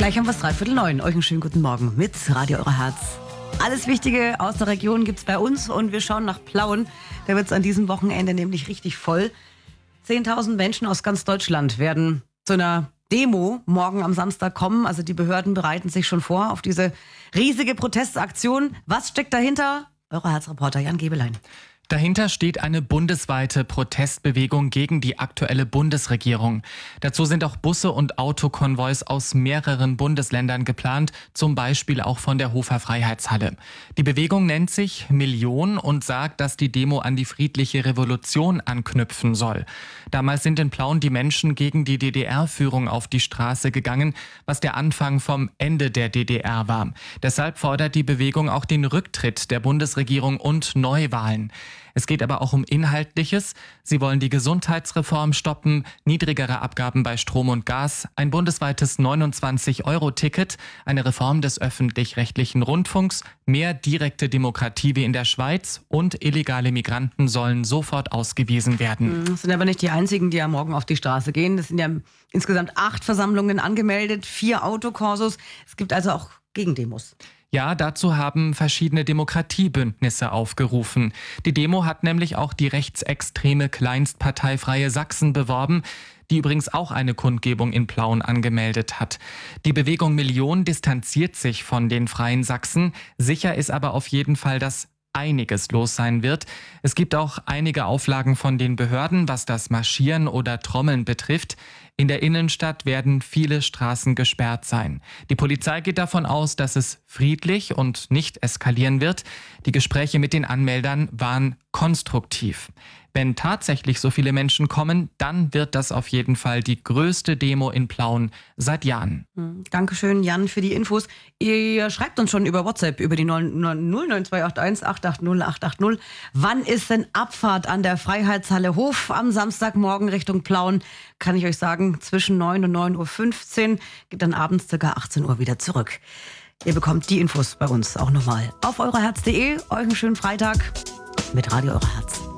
Gleich haben wir es 8:45. Euch einen schönen guten Morgen mit Radio Eure Herz. Alles Wichtige aus der Region gibt's bei uns und wir schauen nach Plauen. Da wird's an diesem Wochenende nämlich richtig voll. 10.000 Menschen aus ganz Deutschland werden zu einer Demo morgen am Samstag kommen. Also die Behörden bereiten sich schon vor auf diese riesige Protestaktion. Was steckt dahinter? Eure Herzreporter Jan Gebelein. Dahinter steht eine bundesweite Protestbewegung gegen die aktuelle Bundesregierung. Dazu sind auch Busse und Autokonvois aus mehreren Bundesländern geplant, zum Beispiel auch von der Hofer Freiheitshalle. Die Bewegung nennt sich Million und sagt, dass die Demo an die friedliche Revolution anknüpfen soll. Damals sind in Plauen die Menschen gegen die DDR-Führung auf die Straße gegangen, was der Anfang vom Ende der DDR war. Deshalb fordert die Bewegung auch den Rücktritt der Bundesregierung und Neuwahlen. Es geht aber auch um Inhaltliches. Sie wollen die Gesundheitsreform stoppen, niedrigere Abgaben bei Strom und Gas, ein bundesweites 29-Euro-Ticket, eine Reform des öffentlich-rechtlichen Rundfunks, mehr direkte Demokratie wie in der Schweiz und illegale Migranten sollen sofort ausgewiesen werden. Das sind aber nicht die einzigen, die ja morgen auf die Straße gehen. Es sind ja insgesamt 8 Versammlungen angemeldet, 4 Autokorsos. Es gibt also auch Gegendemos. Ja, dazu haben verschiedene Demokratiebündnisse aufgerufen. Die Demo hat nämlich auch die rechtsextreme Kleinstpartei Freie Sachsen beworben, die übrigens auch eine Kundgebung in Plauen angemeldet hat. Die Bewegung Million distanziert sich von den Freien Sachsen. Sicher ist aber auf jeden Fall, dass einiges los sein wird. Es gibt auch einige Auflagen von den Behörden, was das Marschieren oder Trommeln betrifft. In der Innenstadt werden viele Straßen gesperrt sein. Die Polizei geht davon aus, dass es friedlich und nicht eskalieren wird. Die Gespräche mit den Anmeldern waren konstruktiv. Wenn tatsächlich so viele Menschen kommen, dann wird das auf jeden Fall die größte Demo in Plauen seit Jahren. Dankeschön, Jan, für die Infos. Ihr schreibt uns schon über WhatsApp, über die 09281 880 880. Wann ist denn Abfahrt an der Freiheitshalle Hof am Samstagmorgen Richtung Plauen? Kann ich euch sagen, zwischen 9 und 9.15 Uhr, geht dann abends ca. 18 Uhr wieder zurück. Ihr bekommt die Infos bei uns auch nochmal auf eureherz.de. Euch einen schönen Freitag mit Radio Eure Herz.